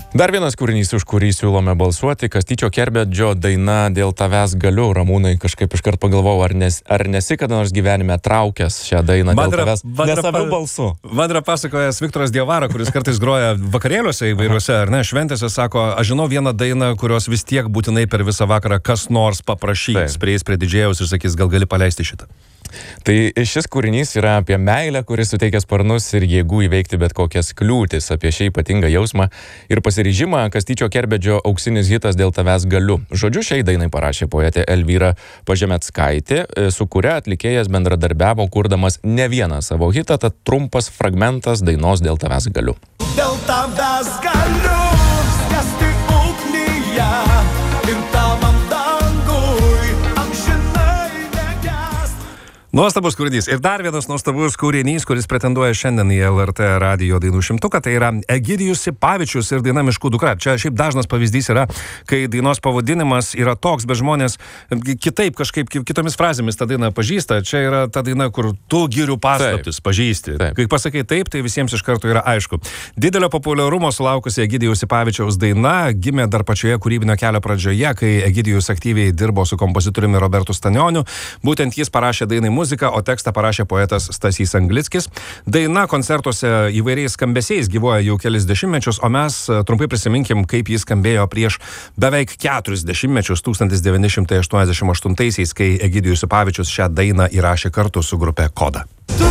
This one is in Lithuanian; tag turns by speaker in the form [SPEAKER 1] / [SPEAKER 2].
[SPEAKER 1] Dar vienas kūrinys, už kurį siūlome balsuoti, Kastyčio Kerbedžio daina Dėl tavęs galiu. Ramūnai, kažkaip iškart pagalvojau, ar nesi kada nors gyvenime traukęs šią dainą dėl tavęs nesaviu balsu.
[SPEAKER 2] Vandra pasakojas Viktoras Diavara, kuris kartais groja vakarėliuose įvairiuose, ar ne, šventėse, sako, aš žinau vieną dainą, kurios vis tiek būtinai per visą vakarą kas nors paprašys, prieis prie didžėjaus ir sakys, gal gali paleisti šitą.
[SPEAKER 1] Tai šis kūrinys yra apie meilę, kuris suteikia sparnus ir jėgų įveikti bet kokias kliūtis, apie šį ypatingą jausmą ir pasiryžimą. Kastyčio Kerbedžio auksinis hitas Dėl tavęs galiu. Žodžiu, šiai dainai parašė poetė Elvyra Pažemeckaitė, su kuria atlikėjas bendradarbiavo kurdamas ne vieną savo hitą, tad trumpas fragmentas dainos Dėl tavęs galiu.
[SPEAKER 3] Dėl tavęs galiu skęsti ugnyje ir tavam dangui amžinai negęst.
[SPEAKER 2] Nuostabus kūrinys. Ir dar vienas nuostabus kūrinys, kuris pretenduoja šiandien į LRT radijo dainų šimtuką, tai yra Egidijus Sipavičius ir daina Miškų dukra. Čia šiaip dažnas pavyzdys yra, kai dainos pavadinimas yra toks, bet žmonės kitaip kažkaip kitomis frazėmis tą dainą pažįsta. Čia yra ta daina, kur tu girių paslaptis pažįsti. Kai pasakai taip, tai visiems iš karto yra aišku. Didelio populiarumo sulaukusi Egidijus Sipavičiaus daina gimė dar pačioje kūrybinio kelio pradžioje, kai Egidijus aktyviai dirbo su kompozitoriumi Robertu Stanioniu. Būtent jis parašė dainai muziką, o tekstą parašė poetas Stasys Anglickis. Daina koncertuose įvairiais skambesiais gyvuoja jau kelis dešimtmečius, o mes trumpai prisiminkim, kaip jis skambėjo prieš beveik 4 dešimtmečius 1988-aisiais, kai Egidijus Sipavičius šią dainą įrašė kartu su grupe Koda.